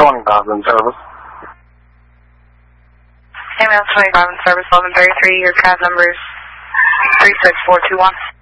25 in service. Ambulance 25 in service, 1133, your cab number is 36421.